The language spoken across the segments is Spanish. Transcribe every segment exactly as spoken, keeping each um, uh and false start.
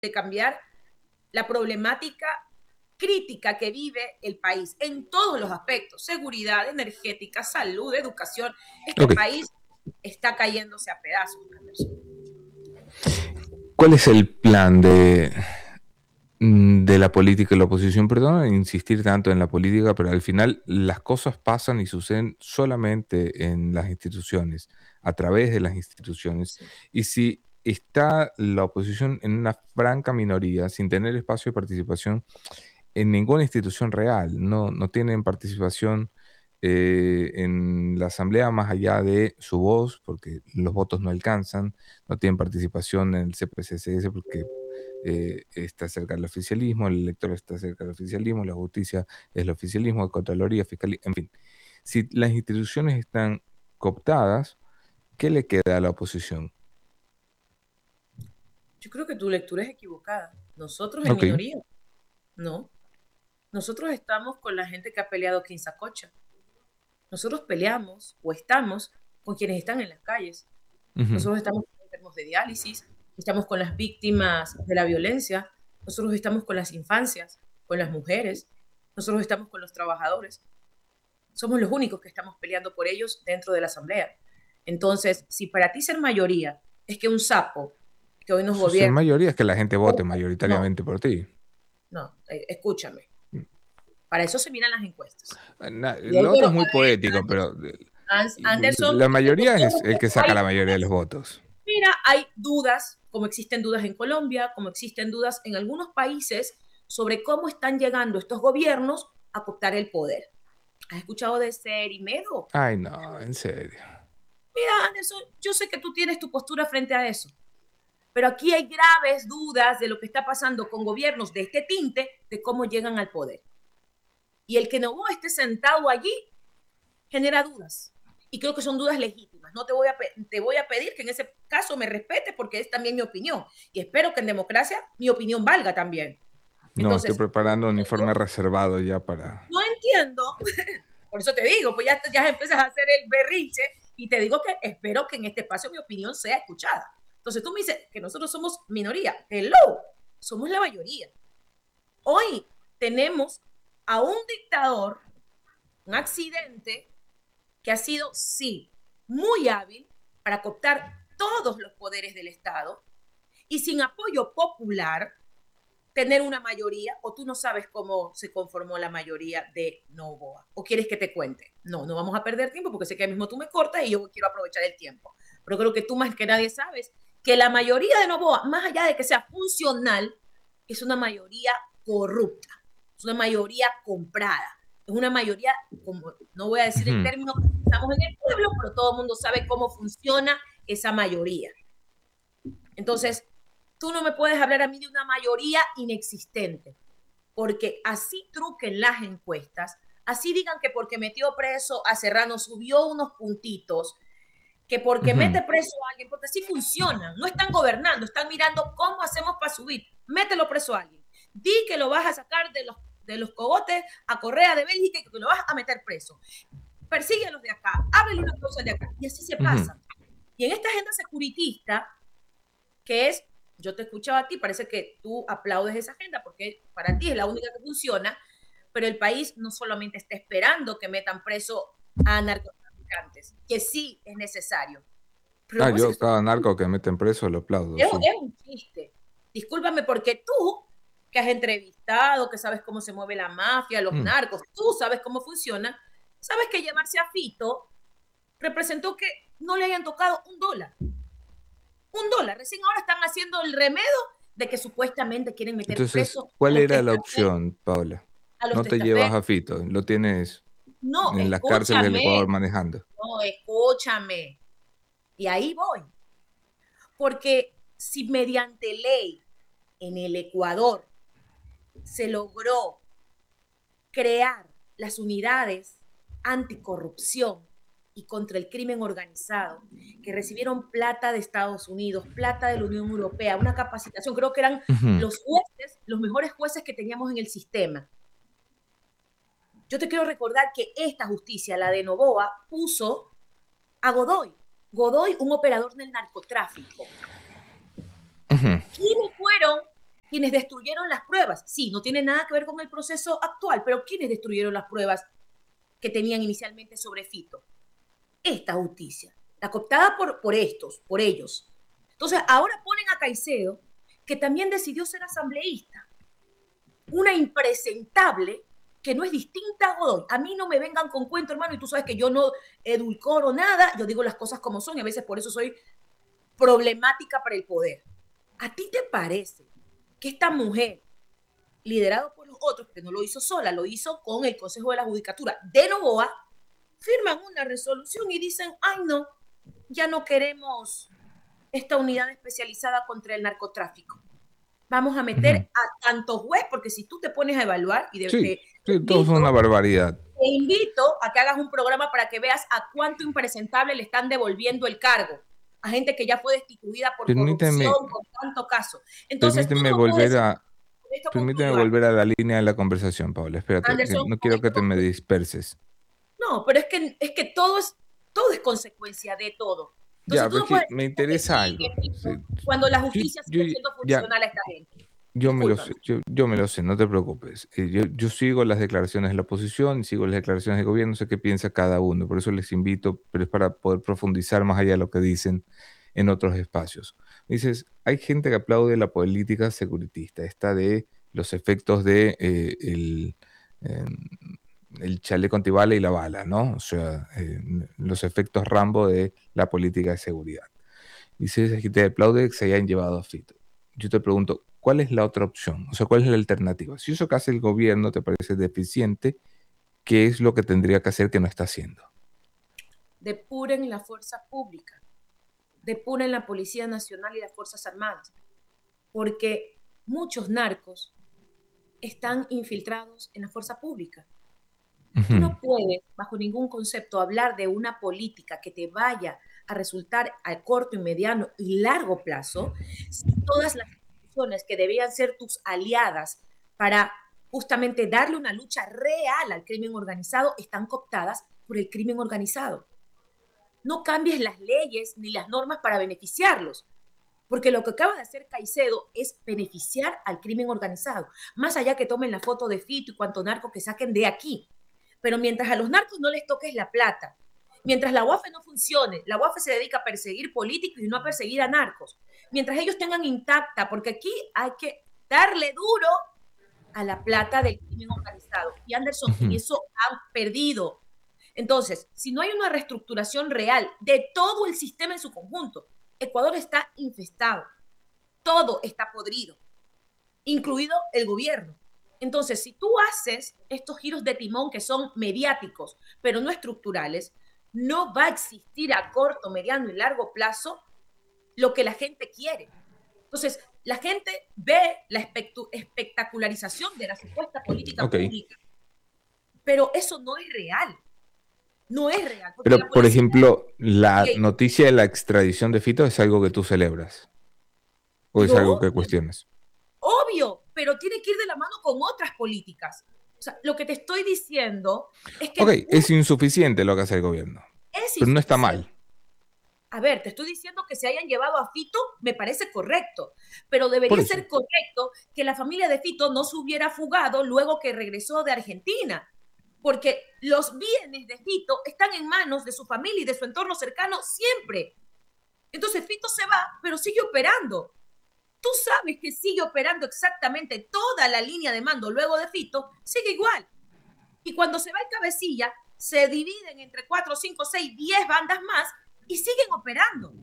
de cambiar la problemática crítica que vive el país en todos los aspectos, seguridad, energética, salud, educación. Este Ok. país está cayéndose a pedazos, Anderson. ¿Cuál es el plan de, de la política y la oposición? Perdón insistir tanto en la política, pero al final las cosas pasan y suceden solamente en las instituciones, a través de las instituciones. Sí. Y si está la oposición en una franca minoría, sin tener espacio de participación en ninguna institución real, no, no tienen participación eh, en la asamblea más allá de su voz, porque los votos no alcanzan, no tienen participación en el C P C C S porque eh, está cerca del oficialismo, el elector está cerca del oficialismo, la justicia es el oficialismo, la Contraloría, Fiscalía, en fin. Si las instituciones están cooptadas, ¿qué le queda a la oposición? Yo creo que tu lectura es equivocada. Nosotros en Ok. minoría, no. Nosotros estamos con la gente que ha peleado Quinzacocha. Nosotros peleamos o estamos con quienes están en las calles. Uh-huh. Nosotros estamos con enfermos de diálisis, estamos con las víctimas de la violencia, nosotros estamos con las infancias, con las mujeres, nosotros estamos con los trabajadores. Somos los únicos que estamos peleando por ellos dentro de la asamblea. Entonces, si para ti ser mayoría es que un sapo que hoy nos Eso sí, en gobierna... mayoría es que la gente vote No, mayoritariamente por ti. no, eh, escúchame. Para eso se miran las encuestas. Na- Y Lo otro Álvaro, es muy a ver, poético, pero Anderson, la con mayoría todo es el que respeto, saca hay la mayoría de los dudas. votos. Mira, hay dudas, como existen dudas en Colombia, como existen dudas en algunos países sobre cómo están llegando estos gobiernos a cooptar el poder. ¿Has escuchado de Cerimedo? Ay, no, en serio. Mira, Anderson, yo sé que tú tienes tu postura frente a eso, pero aquí hay graves dudas de lo que está pasando con gobiernos de este tinte, de cómo llegan al poder. Y el que Noboa esté sentado allí genera dudas. Y creo que son dudas legítimas. No te voy, a te voy a pedir que en ese caso me respetes porque es también mi opinión. Y espero que en democracia mi opinión valga también. No, estoy Entonces, preparando un informe yo reservado ya para... no entiendo, por eso te digo, pues ya, ya empiezas a hacer el berrinche y te digo que espero que en este espacio mi opinión sea escuchada. Entonces tú me dices que nosotros somos minoría. Hello, somos la mayoría. Hoy tenemos a un dictador, un accidente, que ha sido, sí, muy hábil para cooptar todos los poderes del Estado y sin apoyo popular tener una mayoría, o tú no sabes cómo se conformó la mayoría de Noboa, o quieres que te cuente. No, no vamos a perder tiempo porque sé que mismo tú me cortas y yo quiero aprovechar el tiempo. Pero creo que tú más que nadie sabes que la mayoría de Noboa, más allá de que sea funcional, es una mayoría corrupta, es una mayoría comprada, es una mayoría, como no voy a decir el Ujú. término, estamos en el pueblo, pero todo el mundo sabe cómo funciona esa mayoría. Entonces, tú no me puedes hablar a mí de una mayoría inexistente, porque así truquen las encuestas, así digan que porque metió preso a Serrano subió unos puntitos, que porque Ujú. mete preso a alguien, porque así funcionan, no están gobernando, están mirando cómo hacemos para subir, mételo preso a alguien, di que lo vas a sacar de los, de los cogotes a Correa de Bélgica y que lo vas a meter preso, persigue a los de acá, ábrele una causa de acá, y así se Ujú. pasa. Y en esta agenda securitista, que es, yo te escuchaba a ti, parece que tú aplaudes esa agenda porque para ti es la única que funciona, pero el país no solamente está esperando que metan preso a narcotraficantes, que sí es necesario, pero Ah, lo que pasa es yo que cada narco que meten preso lo aplaudo, es, sí. es un chiste. Discúlpame porque tú, que has entrevistado, que sabes cómo se mueve la mafia, los Mm. narcos, tú sabes cómo funciona, sabes que llevarse a Fito representó que no le hayan tocado un dólar. Un dólar. Recién ahora están haciendo el remedio de que supuestamente quieren meter Entonces, presos a ¿cuál los era la testaferros. opción, Paula? A los No te llevas testaferros. a Fito, lo tienes No, en las cárceles del escúchame. Ecuador manejando. No, escúchame. Y ahí voy. Porque si mediante ley en el Ecuador se logró crear las unidades anticorrupción y contra el crimen organizado, que recibieron plata de Estados Unidos, plata de la Unión Europea, una capacitación, creo que eran Ujú. los jueces, los mejores jueces que teníamos en el sistema. Yo te quiero recordar que esta justicia, la de Noboa, puso a Godoy, Godoy, un operador del narcotráfico. Ujú. ¿Quiénes fueron Quienes destruyeron las pruebas, sí, no tiene nada que ver con el proceso actual, pero ¿quiénes destruyeron las pruebas que tenían inicialmente sobre Fito? Esta justicia, la cooptada por, por estos, por ellos. Entonces, ahora ponen a Caicedo, que también decidió ser asambleísta. Una impresentable que no es distinta a Godoy. A mí no me vengan con cuento, hermano, y tú sabes que yo no edulcoro nada, yo digo las cosas como son, y a veces por eso soy problemática para el poder. ¿A ti te parece que esta mujer, liderada por los otros, que no lo hizo sola, lo hizo con el Consejo de la Judicatura de Noboa, firman una resolución y dicen, ay no, ya no queremos esta unidad especializada contra el narcotráfico? Vamos a meter uh-huh. a tanto juez, porque si tú te pones a evaluar, y de, sí, te, sí, invito, todo es una barbaridad. Te invito a que hagas un programa para que veas a cuánto impresentable le están devolviendo el cargo a gente que ya fue destituida por permíteme, corrupción, por tanto caso. Entonces, permíteme no volver a permíteme volver a la línea de la conversación, Paula. Espérate, Anderson, no quiero que te me disperses. No, pero es que, es que todo, es, todo es consecuencia de todo. Entonces, ya, tú no puedes me interesa algo. Sí, cuando la justicia yo, sigue siendo funcional ya, a esta gente. Yo me, lo sé, yo, yo me lo sé, no te preocupes. Yo, yo sigo las declaraciones de la oposición, sigo las declaraciones del gobierno, sé qué piensa cada uno, por eso les invito, pero es para poder profundizar más allá de lo que dicen en otros espacios. Dices, hay gente que aplaude la política securitista, esta de los efectos de eh, el, eh, el chaleco antibala y la bala, ¿no? O sea, eh, los efectos Rambo de la política de seguridad. Dices, hay gente que aplaude que se hayan llevado a Fito. Yo te pregunto, ¿cuál es la otra opción? O sea, ¿cuál es la alternativa? Si eso que hace el gobierno te parece deficiente, ¿qué es lo que tendría que hacer que no está haciendo? Depuren la fuerza pública, depuren la Policía Nacional y las Fuerzas Armadas, porque muchos narcos están infiltrados en la fuerza pública. Uh-huh. Tú no puedes, bajo ningún concepto, hablar de una política que te vaya a resultar a corto, y mediano y largo plazo si todas las que debían ser tus aliadas para justamente darle una lucha real al crimen organizado están cooptadas por el crimen organizado. No cambies las leyes ni las normas para beneficiarlos, porque lo que acaba de hacer Caicedo es beneficiar al crimen organizado, más allá que tomen la foto de Fito y cuanto narco que saquen de aquí. Pero mientras a los narcos no les toques la plata, mientras la U A F E no funcione, la U A F E se dedica a perseguir políticos y no a perseguir a narcos. Mientras ellos tengan intacta, porque aquí hay que darle duro a la plata del crimen organizado. Y Anderson, uh-huh. en eso han perdido. Entonces, si no hay una reestructuración real de todo el sistema en su conjunto, Ecuador está infestado. Todo está podrido, incluido el gobierno. Entonces, si tú haces estos giros de timón que son mediáticos, pero no estructurales, no va a existir a corto, mediano y largo plazo lo que la gente quiere. Entonces, la gente ve la espectacularización de la supuesta política okay. pública, pero eso no es real. No es real. Pero, por ejemplo, la okay. noticia de la extradición de Fito es algo que tú celebras. ¿O es no, algo que cuestionas? Obvio, pero tiene que ir de la mano con otras políticas. O sea, lo que te estoy diciendo es que... Ok, es insuficiente lo que hace el gobierno. Es pero no está mal. A ver, te estoy diciendo que se hayan llevado a Fito, me parece correcto, pero debería ser correcto que la familia de Fito no se hubiera fugado luego que regresó de Argentina, porque los bienes de Fito están en manos de su familia y de su entorno cercano siempre. Entonces Fito se va, pero sigue operando. Tú sabes que sigue operando exactamente toda la línea de mando luego de Fito, sigue igual. Y cuando se va el cabecilla, se dividen entre cuatro, cinco, seis, diez bandas más y siguen operando.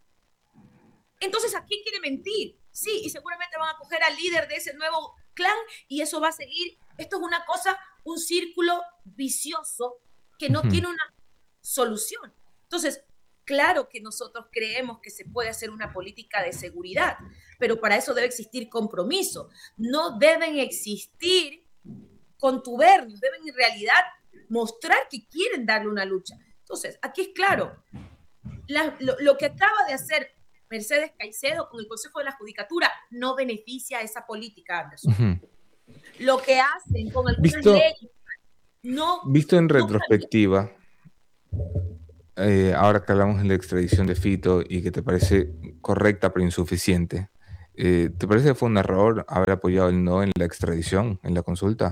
Entonces, ¿a quién quiere mentir? Sí, y seguramente van a coger al líder de ese nuevo clan y eso va a seguir. Esto es una cosa, un círculo vicioso que no uh-huh. tiene una solución. Entonces, claro que nosotros creemos que se puede hacer una política de seguridad, pero para eso debe existir compromiso. No deben existir contubernios, deben en realidad mostrar que quieren darle una lucha. Entonces, aquí es claro, la, lo, lo que acaba de hacer Mercedes Caicedo con el Consejo de la Judicatura no beneficia a esa política, Anderson. Uh-huh. Lo que hacen con algunas visto, leyes no... Visto en no retrospectiva, eh, ahora que hablamos de la extradición de Fito y que te parece correcta pero insuficiente, Eh, ¿te parece que fue un error haber apoyado el no en la extradición, en la consulta,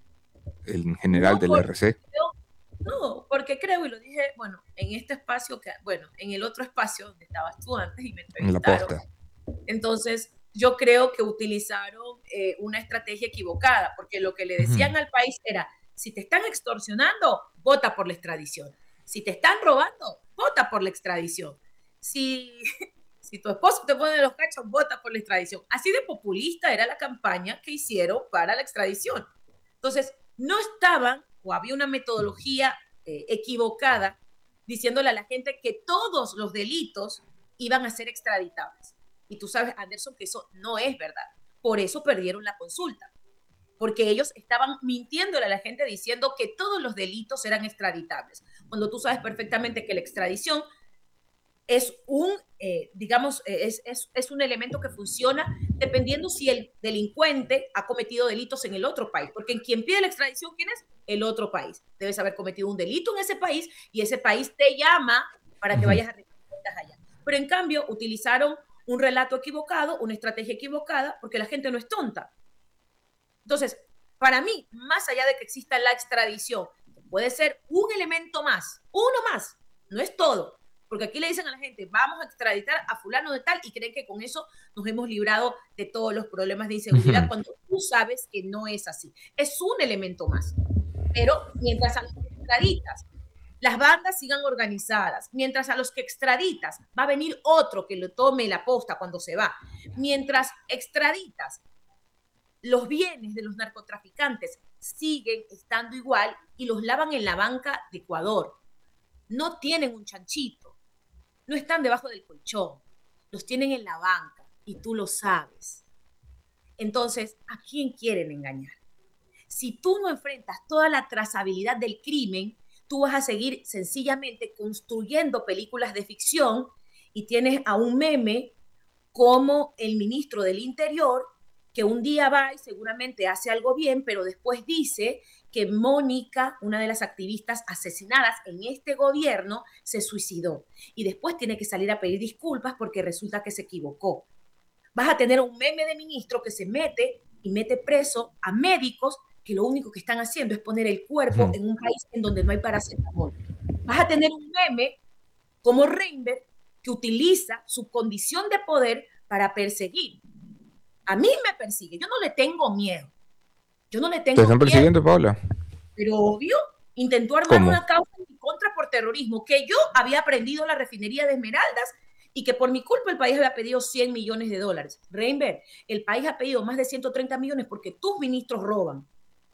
en general No, del porque R C, creo, no, porque creo, y lo dije, bueno, en este espacio, que, bueno, en el otro espacio donde estabas tú antes y me en la entrevistaron, posta? entonces yo creo que utilizaron eh, una estrategia equivocada, porque lo que le Ujú. decían al país era, si te están extorsionando, vota por la extradición. Si te están robando, vota por la extradición. Si, si tu esposo te pone los cachos, vota por la extradición. Así de populista era la campaña que hicieron para la extradición. Entonces, no estaban o había una metodología eh, equivocada diciéndole a la gente que todos los delitos iban a ser extraditables. Y tú sabes, Anderson, que eso no es verdad. Por eso perdieron la consulta. Porque ellos estaban mintiéndole a la gente diciendo que todos los delitos eran extraditables. Cuando tú sabes perfectamente que la extradición es un, eh, digamos, es, es, es un elemento que funciona dependiendo si el delincuente ha cometido delitos en el otro país. Porque en quien pide la extradición, ¿quién es? El otro país. Debes haber cometido un delito en ese país y ese país te llama para que Ujú. vayas a rendir cuentas allá. Pero en cambio, utilizaron un relato equivocado, una estrategia equivocada, porque la gente no es tonta. Entonces, para mí, más allá de que exista la extradición, puede ser un elemento más, uno más, no es todo. Porque aquí le dicen a la gente, vamos a extraditar a fulano de tal y creen que con eso nos hemos librado de todos los problemas de inseguridad Ujú. cuando tú sabes que no es así. Es un elemento más. Pero mientras a los que extraditas, las bandas sigan organizadas, mientras a los que extraditas va a venir otro que lo tome la posta cuando se va, mientras extraditas, los bienes de los narcotraficantes siguen estando igual y los lavan en la banca de Ecuador. No tienen un chanchito, no están debajo del colchón, los tienen en la banca y tú lo sabes. Entonces, ¿a quién quieren engañar? Si tú no enfrentas toda la trazabilidad del crimen, tú vas a seguir sencillamente construyendo películas de ficción y tienes a un meme como el ministro del Interior que un día va y seguramente hace algo bien, pero después dice que Mónica, una de las activistas asesinadas en este gobierno, se suicidó. Y después tiene que salir a pedir disculpas porque resulta que se equivocó. Vas a tener un meme de ministro que se mete y mete preso a médicos que lo único que están haciendo es poner el cuerpo Ujú. en un país en donde no hay paracetamol. Vas a tener un meme como Reinberg que utiliza su condición de poder para perseguir. A mí me persigue, yo no le tengo miedo, yo no le ¿Te tengo están miedo, persiguiendo, Paula? pero obvio, intentó armar ¿Cómo? una causa en mi contra por terrorismo, que yo había prendido la refinería de Esmeraldas y que por mi culpa el país había pedido cien millones de dólares. Reinberg, el país ha pedido más de ciento treinta millones porque tus ministros roban.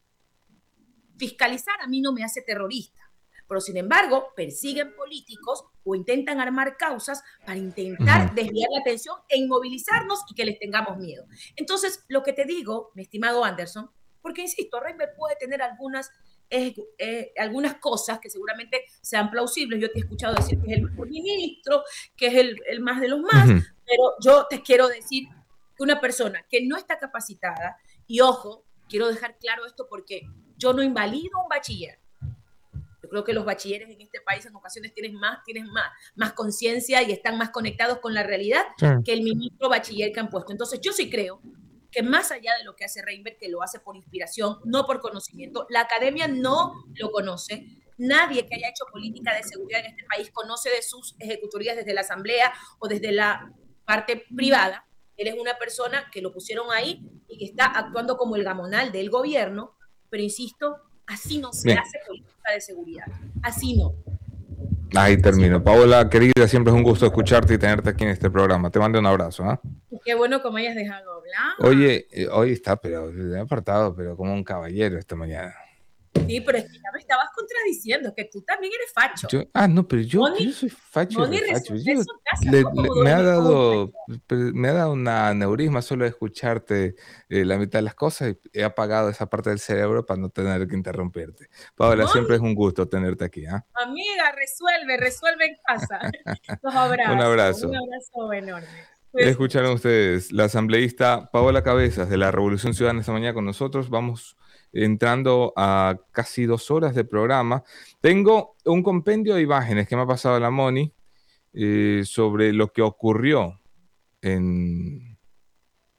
Fiscalizar a mí no me hace terrorista, pero sin embargo persiguen políticos o intentan armar causas para intentar Ujú. desviar la atención e inmovilizarnos y que les tengamos miedo. Entonces, lo que te digo, mi estimado Anderson, porque insisto, Reinberg puede tener algunas, eh, eh, algunas cosas que seguramente sean plausibles. Yo te he escuchado decir que es el mejor ministro, que es el, el más de los más, Ujú. pero yo te quiero decir que una persona que no está capacitada, y ojo, quiero dejar claro esto porque yo no invalido a un bachiller. Yo creo que los bachilleres en este país en ocasiones tienen más, tienen más, más conciencia y están más conectados con la realidad Sí. que el ministro bachiller que han puesto. Entonces yo sí creo que más allá de lo que hace Reinberg, que lo hace por inspiración, no por conocimiento, la academia no lo conoce. Nadie que haya hecho política de seguridad en este país conoce de sus ejecutorías desde la asamblea o desde la parte privada. Él es una persona que lo pusieron ahí y que está actuando como el gamonal del gobierno, pero insisto, así no se Bien, hace política de seguridad. Así no. ahí Así termino. no. Paola, querida, siempre es un gusto escucharte y tenerte aquí en este programa. Te mando un abrazo, ¿ah? Qué bueno que me hayas dejado hablar. Oye, eh, hoy está, pero he apartado, pero como un caballero esta mañana. Sí, pero es que ya me estabas contradiciendo, que tú también eres facho. Yo, ah, no, pero yo, yo Moni, soy facho y Moni refacho. resuelve Yo eso en casa. le- ¿Cómo le- me ha duermes como un dado, facho? pe- me ha dado una aneurisma solo de escucharte eh, la mitad de las cosas y he apagado esa parte del cerebro para no tener que interrumpirte. Paola, siempre es Moni, un gusto tenerte aquí, ¿ah? amiga, resuelve, resuelve en casa. Los Un abrazo, un abrazo. abrazo enorme. Cuídense Escucharon mucho. ustedes la asambleísta Paola Cabezas de la Revolución Ciudadana esta mañana con nosotros. Vamos entrando a casi dos horas de programa. Tengo un compendio de imágenes que me ha pasado la Moni eh, sobre lo que ocurrió en,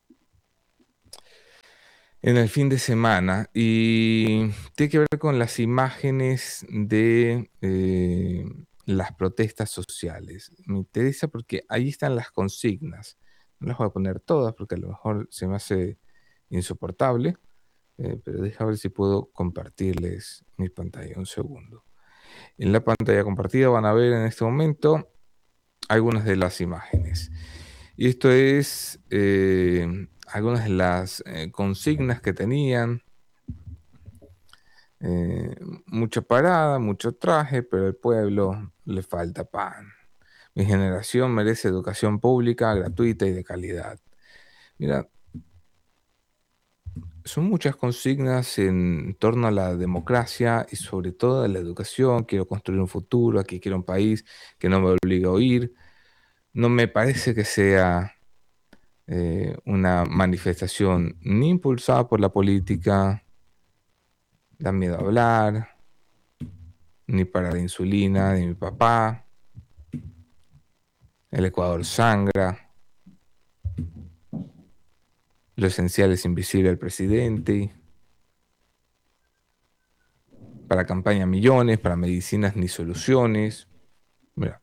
en el fin de semana y tiene que ver con las imágenes de eh, las protestas sociales. Me interesa porque ahí están las consignas. No las voy a poner todas porque a lo mejor se me hace insoportable, eh, pero deja ver si puedo compartirles mi pantalla. Un segundo. En la pantalla compartida van a ver en este momento algunas de las imágenes. Y esto es eh, algunas de las eh, consignas que tenían. Eh, mucha parada, mucho traje, pero al pueblo le falta pan. Mi generación merece educación pública, gratuita y de calidad. Mira, son muchas consignas en torno a la democracia y sobre todo a la educación. Quiero construir un futuro, aquí quiero un país que no me obligue a oír. No me parece que sea eh, una manifestación ni impulsada por la política, da miedo a hablar, ni para la insulina, ni mi papá. El Ecuador sangra. Lo esencial es invisible al presidente. Para campaña millones, para medicinas ni soluciones. Mira.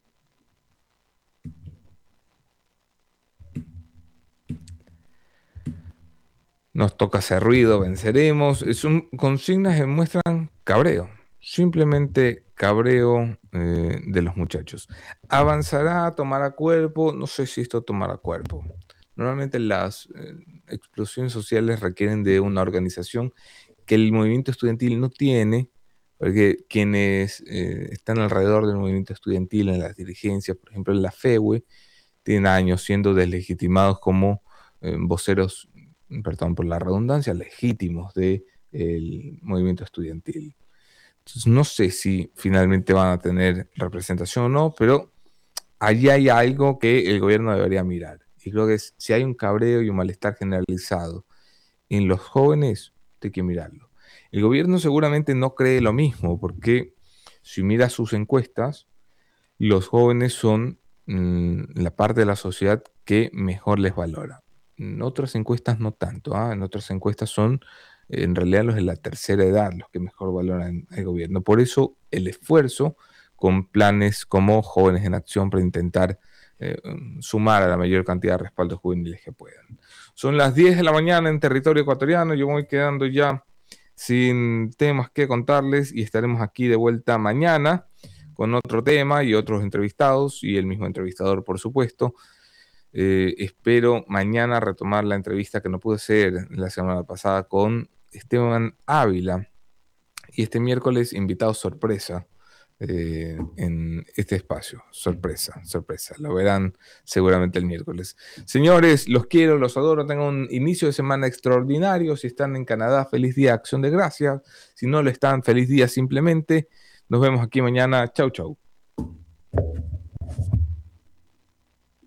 Nos toca hacer ruido, venceremos. Son consignas que muestran cabreo. Simplemente cabreo eh, de los muchachos. ¿Avanzará, tomará cuerpo? No sé si esto tomará cuerpo. Normalmente las eh, explosiones sociales requieren de una organización que el movimiento estudiantil no tiene, porque quienes eh, están alrededor del movimiento estudiantil en las dirigencias, por ejemplo en la FEWE, tienen años siendo deslegitimados como eh, voceros, perdón por la redundancia, legítimos del movimiento estudiantil. Entonces no sé si finalmente van a tener representación o no, pero allí hay algo que el gobierno debería mirar. Y creo que es, si hay un cabreo y un malestar generalizado en los jóvenes, hay que mirarlo. El gobierno seguramente no cree lo mismo, porque si mira sus encuestas, los jóvenes son mmm, la parte de la sociedad que mejor les valora. En otras encuestas no tanto, ¿eh? En otras encuestas son en realidad los de la tercera edad los que mejor valoran el gobierno. Por eso el esfuerzo con planes como Jóvenes en Acción para intentar eh, sumar a la mayor cantidad de respaldos juveniles que puedan. Son las diez de la mañana en territorio ecuatoriano, yo voy quedando ya sin temas que contarles y estaremos aquí de vuelta mañana con otro tema y otros entrevistados y el mismo entrevistador, por supuesto. Eh, espero mañana retomar la entrevista que no pude hacer la semana pasada con Esteban Ávila y este miércoles invitado sorpresa eh, en este espacio. Sorpresa, sorpresa. Lo verán seguramente el miércoles. Señores, los quiero, los adoro. Tengan un inicio de semana extraordinario. Si están en Canadá, feliz día, Acción de Gracias. Si no lo están, feliz día simplemente. Nos vemos aquí mañana. Chau, chau.